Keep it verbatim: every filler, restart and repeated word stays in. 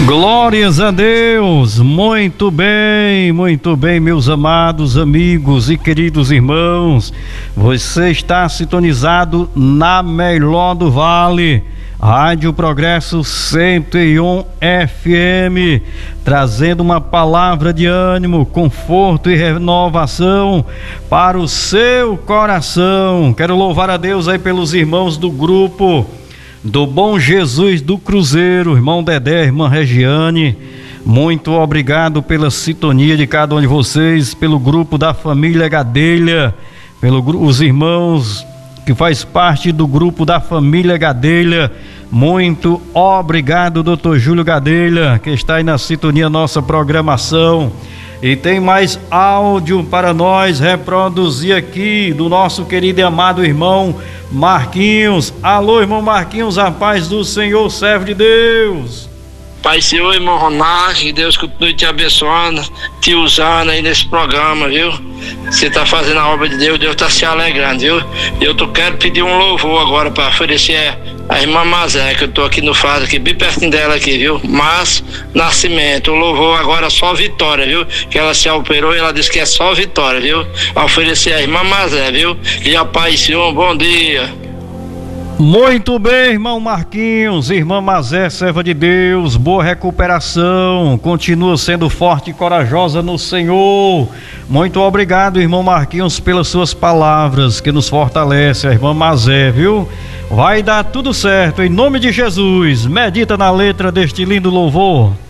Glórias a Deus, muito bem, muito bem, meus amados amigos e queridos irmãos. Você está sintonizado na melhor do Vale, Rádio Progresso cento e um F M, trazendo uma palavra de ânimo, conforto e renovação para o seu coração. Quero louvar a Deus aí pelos irmãos do grupo do Bom Jesus do Cruzeiro, irmão Dedé, irmã Regiane. Muito obrigado pela sintonia de cada um de vocês, pelo grupo da família Gadelha, pelos irmãos que faz parte do grupo da família Gadelha. Muito obrigado, doutor Júlio Gadelha, que está aí na sintonia nossa programação. E tem mais áudio para nós reproduzir aqui do nosso querido e amado irmão Marquinhos. Alô, irmão Marquinhos, a paz do Senhor, servo de Deus. Pai Senhor, irmão Ronaldo, que Deus continue te abençoando, te usando aí nesse programa, viu? Você tá fazendo a obra de Deus, Deus tá se alegrando, viu? Eu tô, quero pedir um louvor agora para oferecer a irmã Mazé, que eu tô aqui no Fado, aqui bem pertinho dela aqui, viu? Mas Nascimento, o louvor agora só vitória, viu? Que ela se operou e ela disse que é só vitória, viu? A oferecer a irmã Mazé, viu? E a paz, Senhor, bom dia. Muito bem, irmão Marquinhos, irmã Mazé, serva de Deus, boa recuperação, continua sendo forte e corajosa no Senhor. Muito obrigado, irmão Marquinhos, pelas suas palavras que nos fortalece, a irmã Mazé, viu? Vai dar tudo certo, em nome de Jesus. Medita na letra deste lindo louvor.